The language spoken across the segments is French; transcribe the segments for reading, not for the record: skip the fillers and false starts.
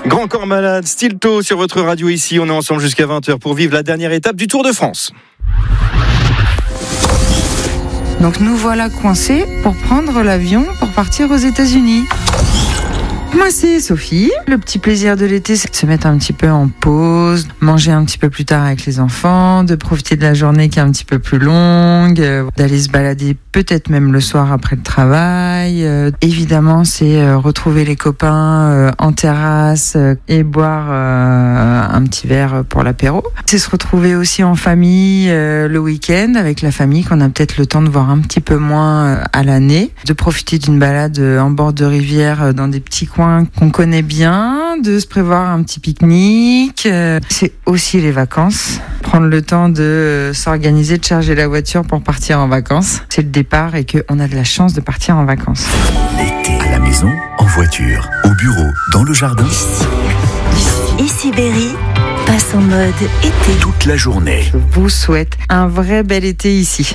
Grand Corps Malade, Stilto sur votre radio ici. On est ensemble jusqu'à 20h pour vivre la dernière étape du Tour de France. Donc nous voilà coincés pour prendre l'avion pour partir aux États-Unis. Moi c'est Sophie. Le petit plaisir de l'été, c'est de se mettre un petit peu en pause, manger un petit peu plus tard avec les enfants, de profiter de la journée qui est un petit peu plus longue, d'aller se balader peut-être même le soir après le travail. Évidemment, c'est retrouver les copains en terrasse et boire un petit verre pour l'apéro. C'est se retrouver aussi en famille le week-end avec la famille qu'on a peut-être le temps de voir un petit peu moins à l'année, de profiter d'une balade en bord de rivière dans des petits coins qu'on connaît bien, de se prévoir un petit pique-nique. C'est aussi les vacances. Prendre le temps de s'organiser, de charger la voiture pour partir en vacances. C'est le départ et qu'on a de la chance de partir en vacances. L'été, à la maison, en voiture, au bureau, dans le jardin. Ici Berry passe en mode été. Toute la journée. Je vous souhaite un vrai bel été ici.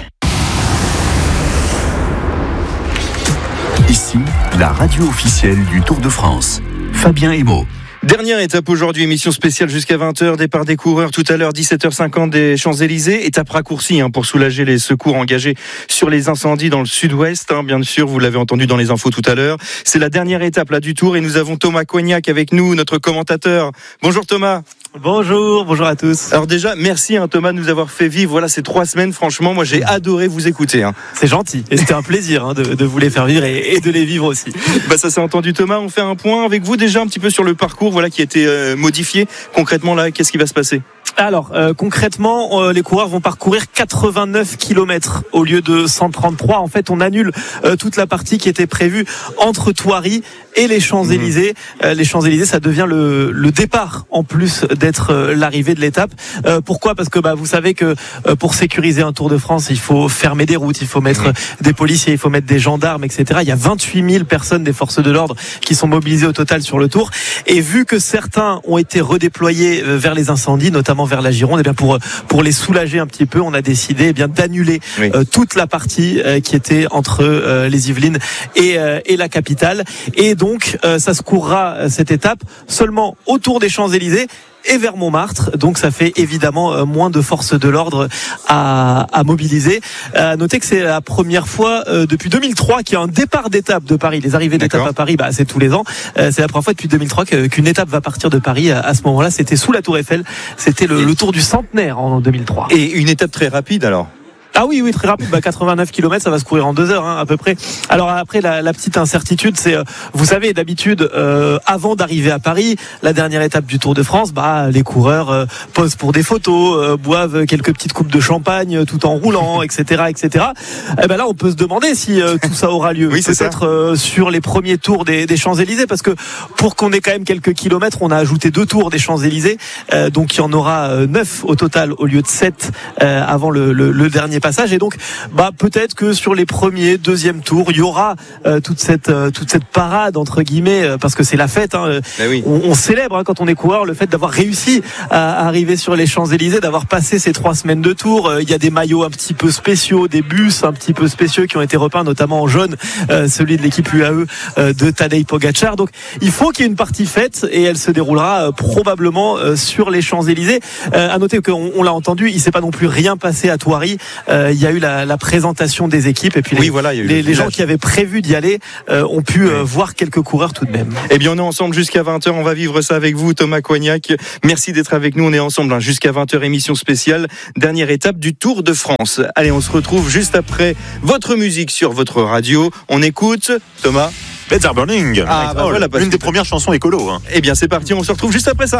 Ici, la radio officielle du Tour de France. Fabien Emo. Dernière étape aujourd'hui, émission spéciale jusqu'à 20h, départ des coureurs tout à l'heure, 17h50 des Champs-Élysées. Étape raccourcie pour soulager les secours engagés sur les incendies dans le sud-ouest. Bien sûr, vous l'avez entendu dans les infos tout à l'heure. C'est la dernière étape là du Tour et nous avons Thomas Coignac avec nous, notre commentateur. Bonjour Thomas. Bonjour à tous. Alors déjà, merci Thomas de nous avoir fait vivre ces 3 semaines. Franchement, moi j'ai adoré vous écouter. C'est gentil et c'était un plaisir de vous les faire vivre et de les vivre aussi. Ça s'est entendu Thomas, on fait un point avec vous déjà un petit peu sur le parcours qui a été modifié. Concrètement là, qu'est-ce qui va se passer ? Alors concrètement, les coureurs vont parcourir 89 km au lieu de 133. En fait, on annule toute la partie qui était prévue entre Thoiry et les Champs-Élysées. Les Champs-Élysées, ça devient le départ en plus d'être l'arrivée de l'étape. Pourquoi ? Parce que vous savez que pour sécuriser un Tour de France, il faut fermer des routes, il faut mettre des policiers, il faut mettre des gendarmes, etc. Il y a 28 000 personnes des forces de l'ordre qui sont mobilisées au total sur le Tour. Et vu que certains ont été redéployés vers les incendies, notamment vers la Gironde, pour les soulager un petit peu, on a décidé d'annuler toute la partie qui était entre les Yvelines et la capitale. Et donc ça se courra cette étape seulement autour des Champs-Élysées et vers Montmartre, donc ça fait évidemment moins de forces de l'ordre à mobiliser. Notez que c'est la première fois depuis 2003 qu'il y a un départ d'étape de Paris. Les arrivées d'étape à Paris, c'est tous les ans. C'est la première fois depuis 2003 qu'une étape va partir de Paris. À ce moment-là, c'était sous la Tour Eiffel. C'était le Tour du centenaire en 2003. Et une étape très rapide alors ? Ah oui, très rapide. 89 km, ça va se courir en 2 heures, à peu près. Alors après, la petite incertitude, c'est, vous savez, d'habitude, avant d'arriver à Paris, la dernière étape du Tour de France, les coureurs posent pour des photos, boivent quelques petites coupes de champagne tout en roulant, etc., etc. Et là, on peut se demander si tout ça aura lieu. Oui, peut-être sur les premiers tours des Champs-Élysées, parce que pour qu'on ait quand même quelques kilomètres, on a ajouté 2 tours des Champs-Élysées, donc il y en aura 9 au total au lieu de 7 avant le dernier passage. Et donc peut-être que sur les premiers, deuxième tours, il y aura toute cette parade entre guillemets, parce que c'est la fête. On célèbre quand on est coureur le fait d'avoir réussi à arriver sur les Champs-Élysées, d'avoir passé ces 3 semaines de tour. Il y a des maillots un petit peu spéciaux, des bus un petit peu spéciaux qui ont été repeints, notamment en jaune, celui de l'équipe UAE de Tadej Pogačar. Donc il faut qu'il y ait une partie fête et elle se déroulera probablement sur les Champs-Élysées. À noter qu'on l'a entendu, il s'est pas non plus rien passé à Thoiry. Il y a eu la présentation des équipes et puis les gens qui avaient prévu d'y aller ont pu voir quelques coureurs tout de même. Eh bien, on est ensemble jusqu'à 20h. On va vivre ça avec vous, Thomas Coignac. Merci d'être avec nous. On est ensemble jusqu'à 20h, émission spéciale. Dernière étape du Tour de France. Allez, on se retrouve juste après votre musique sur votre radio. On écoute, Thomas. Beds Are Burning. Voilà, une des premières chansons écolo. Eh bien, c'est parti. On se retrouve juste après ça.